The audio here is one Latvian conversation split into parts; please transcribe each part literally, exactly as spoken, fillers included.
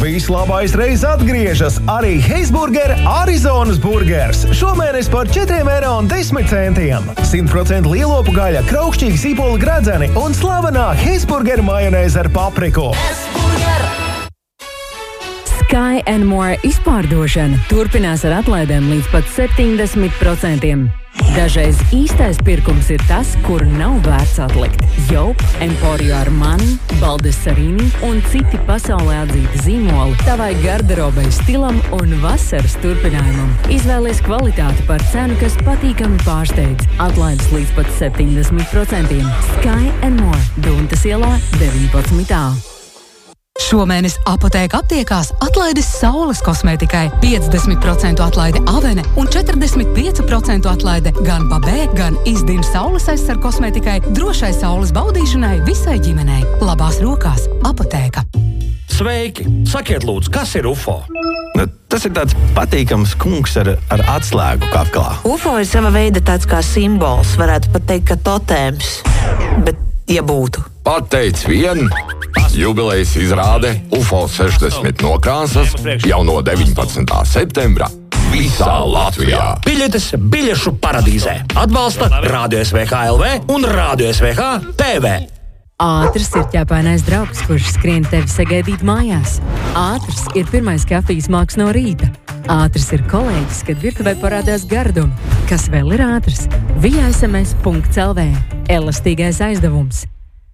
Vislabais reiz atgriežas arī Heisburger Arizonas burgers. Šomēnes par četriem eiro un desmit centiem. simt procentu lielopu gaļa, kraukšķīgi sīpoli gradzeni un slavenā Heisburger majonēze ar papriku. Sky and More izpārdošana turpinās ar atlaidēm līdz pat septiņdesmit procentiem. Dažreiz īstais pirkums ir tas, kur nav vērts atlikt. Jope, Emporio Armani, Baldessarini un citi pasaulē atzīti zīmoli tavai garderobei stilam un vasaras turpinājumam. Izvēlies kvalitāti par cenu, kas patīkami pārsteidz. Atlaides līdz pat septiņdesmit procentiem. Sky and More, Duntas ielā deviņpadsmit A. Šomēnes Apotēka aptiekās atlaides saules kosmētikai. piecdesmit procentu atlaide Avene un četrdesmit pieci procenti atlaide gan Babē, gan Izdina saules aizsar kosmētikai. Drošai saules baudīšanai visai ģimenei. Labās rokās Apotēka. Sveiki! Sakiet lūdzu, kas ir U F O? Nu, tas ir tāds patīkams kungs ar, ar atslēgu kaklā. U F O ir sava veida tāds kā simbols, varētu pat teikt, ka totēms. Bet, ja būtu. Pateic vien, jubilejas izrāde U F O sešdesmit nokrāsas jau no deviņpadsmitā septembra visā Latvijā. Biļetes biļešu paradīzē. Atbalsta Radio S V H L V un Radio S V H T V. Ātrs ir ķepainais draugs, kurš skrien tevi sagaidīt mājās. Ātrs ir pirmais kafijas māks no rīta. Ātrs ir kolēģis, kad virtuvē parādās gardumi. Kas vēl ir ātrs? via es em es punkts el vē. Elastīgais aizdevums.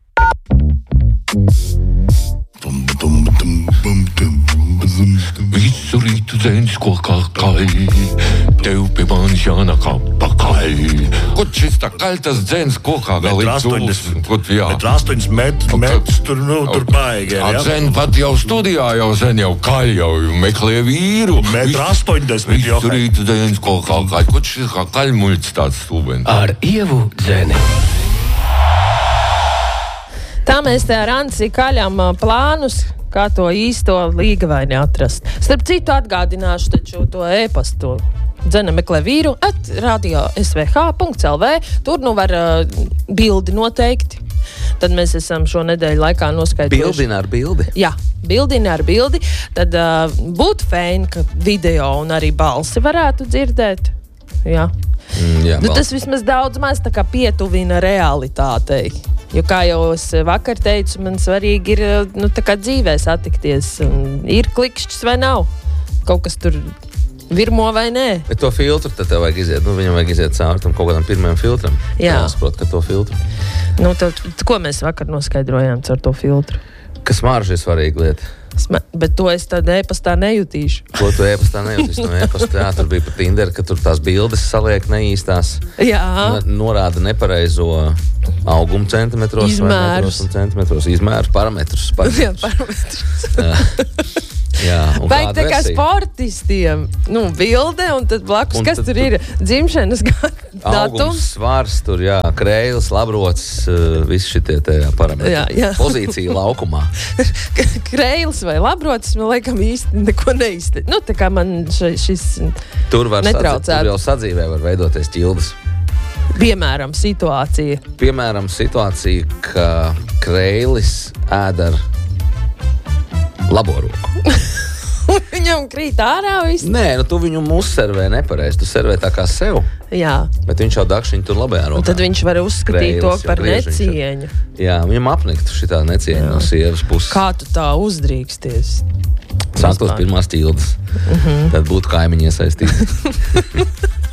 Visu rītu dzēnis kokā kai, tev pie manis jānāk pakaļ. Kaut šis tā kaļtas dzēnis kokā galīgi tūs. Bet astoņas metrus tur, nu, tur baigi. Dzēni pat jau studijā jau sen jau kaļ jau meklē vīru. Metru astoņdesmit jau. Visu rītu dzēnis kokā kai, kaut šis kā kaļmuļts tāds stūbens. Ar Ievu dzēni. Tā mēs te ar Anci kaļam plānus, kā to īsto līgavaini atrast. Starp citu atgādināšu taču to e-pastu. Dzene meklē vīru at radio S V H punkts L V. Tur nu var uh, bildi noteikti. Tad mēs esam šo nedēļu laikā noskaidrojuši. Bildina ar bildi? Jā, bildina ar bildi. Tad uh, būtu fēni, ka video un arī balsi varētu dzirdēt. Jā. Mm, jā, nu, tas vismaz daudz maz tā kā pietuvina realitātei. Jo, kā jau es vakar teicu, man svarīgi ir nu, tā kā dzīvē satikties. Ir klikšķis vai nav? Kaut kas tur virmo vai nē? Bet to filtru tad tev vajag iziet. Nu, viņam vajag iziet cauri tam kaut kādam pirmajam filtram. Jā. Jāsaprot, ka to filtru. Nu, tad, ko mēs vakar noskaidrojām caur to filtru? Ka smarža ir svarīga lieta. Sma- bet to es tad e-pastā nejutīšu. Ko tu e-pastā nejutīsi? No e-pastā, jā, tur bija pat Tinder, ka tur tās bildes saliek neīstās. Jā. N- norāda nepareizo augumu centimetros. Izmērus. Un centimetros. Izmērus, parametrus. Jā, parametrus. Jā. Jā, un vajag kāda tā kā versija? Sportistiem. Nu, bilde un tad blakus, Un kas tad tur tu- ir? Dzimšanas Augums, datums. svars, tur, jā, krēls, labrots, uh, visi šitie te jā, parametri. Jā, jā. Pozīcija laukumā. Kreils vai labrots, man laikam īsti neko neizti. Nu, tā kā man ši- šis Tur var sadzīvē, netraucētu. tur jau sadzīvē var veidoties ķildes. Piemēram, situācija. Piemēram, situācija, ka krēlis ēd ar labo roku. Viņam krīt ārā viss. Nē, nu tu viņu uzservē nepareizi. Tu servē tā kā sev, Jā. bet viņš jau dakšiņu tur labajā rokā. Un tad viņš var uzskatīt Krēlis to jau par griež viņš jau. necieņu. Jā, viņam apniktu šitā necieņa no sievas puses. Kā tu tā uzdrīksties? Santos pirmās ķildes. Mhm. Tad būtu kaimiņi iesaistīti.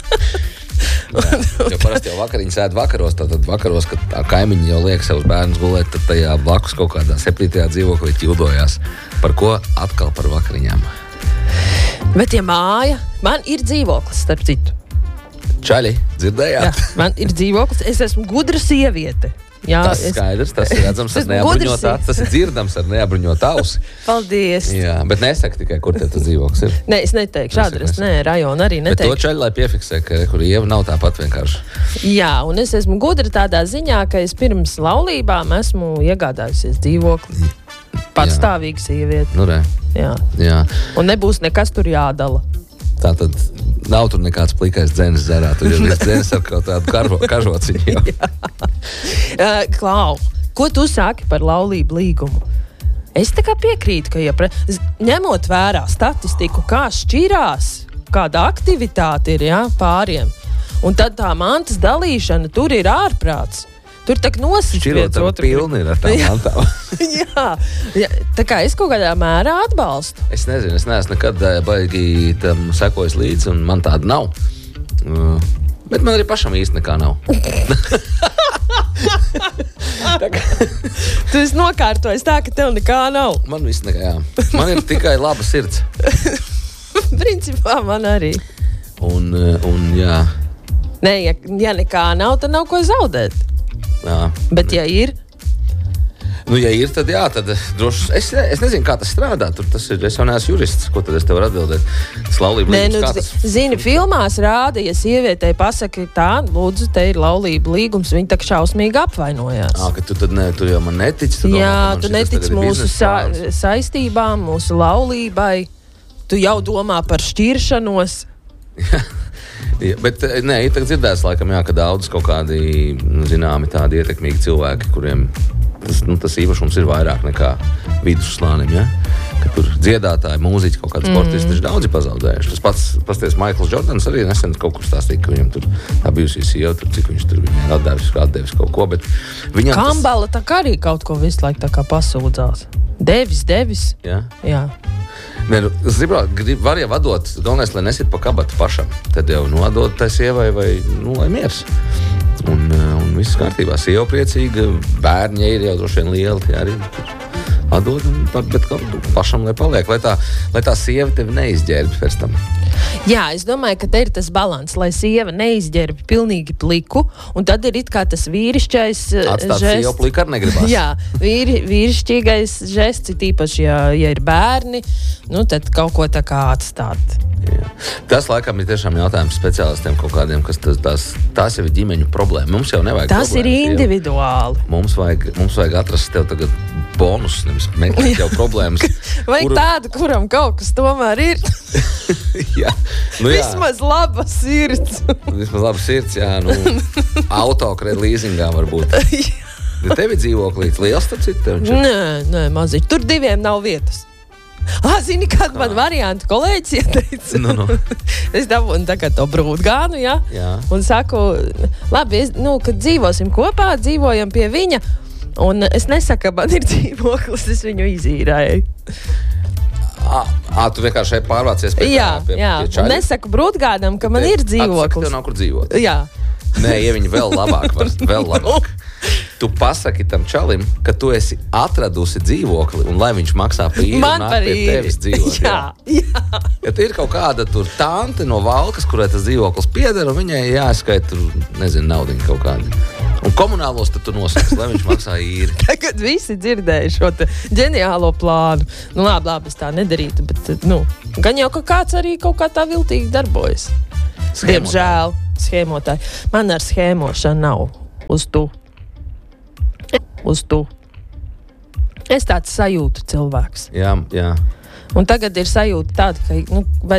Jā, jo parasti jau vakariņas ēd vakaros, tad vakaros, kad tā kaimiņi jau liek savus bērnus gulēt, tad tajā blakus kaut kādā septītajā dzīvoklī ķildojās. Par ko? Atkal par vakariņām. Bet ja māja, man ir dzīvoklis, starp citu. Čaļi, dzirdējāt? Jā, man ir dzīvoklis, es esmu gudra sieviete. Jā, Tas es- skaidrs, tas ir redzams ar esmu neapbruņot gudra acis, tas ir dzirdams ar neapbruņot ausi. Paldies. Jā, bet nesaka tikai, kur te tas dzīvoklis ir. Nē, es neteikšu Nesaka, adresi, nē, nesaka. rajonu arī Bet to neteikšu. čaļi, lai piefiksē, ka kur Ieva nav tāpat vienkārši. Jā, un es esmu gudra tādā ziņā, ka es pirms laulībām esmu iegādājusies dzīvokli. Patstāvīga sieviete. Nu, re. Jā. Jā. Un nebūs nekas tur jādala. Tā tad nav tur nekāds plikais dzēnis zerā. Tur ir viss dzēnis ar kaut tādu karvo, kažociņu. Uh, Klau, ko tu saki par laulību līgumu? Es tā kā piekrītu, ka, ja pre... ņemot vērā statistiku, kā šķirās, kāda aktivitāte ir, jā, pāriem, un tad tā mantas dalīšana, tur ir ārprāts. Tur tak nosist viens otru. Pilni ir ar tām mantām. jā, jā, tā kā es kaut kādā mērā atbalstu. Es nezinu, es neesmu nekad baigi tam sekojis līdzi, un man tāda nav. Uh, bet man arī pašam īsti nekā nav. Tu esi nokārtojis tā, ka tev nekā nav. Man viss nekā, jā. Man ir tikai laba sirds. Principā man arī. Un, un jā. Nē, ja, ja nekā nav, tad nav ko zaudēt. Jā. Bet ja ir? Nu, ja ir, tad jā, tad droši. Es, es nezinu, kā tas strādā. Tur tas ir, es jau neesmu jurists. Ko tad es tev varu atbildēt? Tas laulība Nē, līgums, nu, kā tas? Zini, filmās rāda, ja sievietei pasaka tā, lūdzu, te ir laulība līgums, viņa tak šausmīgi apvainojās. Ā, ka tu tad ne, tu jau man netici. Tu jā, domā, tu netici mūsu sa saistībām, mūsu laulībai. Tu jau domā par šķiršanos. Jā, bet nē, ir tagad dzirdēts, laikam, jā, ka daudz kaut kādi, nu, zināmi tādi ietekmīgi cilvēki, kuriem tas, nu, tas īpašums ir vairāk nekā vidusslānim, ja? Ka tur dziedātāji, mūziķi, kaut kādi sportisti, mm. taču daudzi pazaudējuši. Tas pats, pasties, Maikls Jordans arī nesen kaut kur stāstīja, ka viņam tur tā bijusī sieva, tur, cik viņš tur viņai atdevis, atdevis kaut ko, bet viņam Kambala tas... tā kā arī kaut ko visu laiku tā kā pasūdzās. Devis, devis. Jā? Jā. Nē, nu, es gribu, grib, var jau atdot, galvenais, lai nesit pa kabatu pašam. Tad jau, nu, atdot tai sievai vai, nu, lai miers. Un, un viss kārtībā. Sieva priecīga, bērņi ir jau droši vien lieli, tie arī atdod, bet pašam, lai paliek, lai tā, lai tā sieva tevi neizģērbi pēc tam. Jā, es domāju, ka te ir tas balans, lai sieva neizģērbi pilnīgi pliku, un tad ir it kā tas vīrišķais Atstāt žests. Sievu pliku ar negribās. Jā, vīri, vīrišķīgais žests, tīpaši, ja, ja ir bērni, nu tad kaut ko tā kā atstāt. Jā. Tas, laikam, ir tiešām jautājums speciālistiem kaut kādiem, kas tas, tās, tās jau ir ģimeņu problēma. Mums jau nevajag Tas ir individuāli. Mums vajag, mums vajag atrast tev tagad bonus, nevis meklēt jau problēmas. Vajag kuru... tādu, kuram kaut kas tomēr ir. jā. Nu, jā. Vismaz laba sirds. Vismaz laba sirds, jā. Nu, autokredit līzingā varbūt. Bet tev ir dzīvoklīts liels, tad citu? Nē, nē, maziņ. Tur diviem nav vietas. Ah, zini, kāda man varianta kolēģis ieteica? Nu, nu. Es dabūju tagad to brūtgānu, ja? Jā. Un saku, labi, es, nu, kad dzīvosim kopā, dzīvojam pie viņa, un es nesaku, ka man ir dzīvoklis, es viņu izīrēju. Ā, tu vienkārši šeit pārvācies pie jā, pie, jā. pie čaļa? Un nesaku brūtgādam, ka man Te, ir dzīvoklis. Atsaka, tev nav kur dzīvot. Jā. Nē, ja viņi vēl labāk var, vēl labāk. Tu pasaki tam čalim, ka tu esi atradusi dzīvokli un lai viņš maksā par īru un nāk pie tevis dzīvot. Jā, jā. Ja tu ir kaut kāda tur tante no Valkas, kurai tas dzīvoklis pieder, un viņai jāskait tur, nezinu, naudiņu kaut kādu. Un komunālos tad tu nosauc, lai viņš maksā īri. Tagad visi dzirdēja šo te ģeniālo plānu. Nu labi, labi, es tā nedarītu, bet, nu, gan jau, ka kāds arī kaut kā tā viltīgi darbojas. Diemžēl, schēmotāji. Man ar schēmošanu nav uz tu. Uz tu. Es tāds sajūtu cilvēks. Jā, jā. Un tagad ir sajūta tāda, ka, nu, vai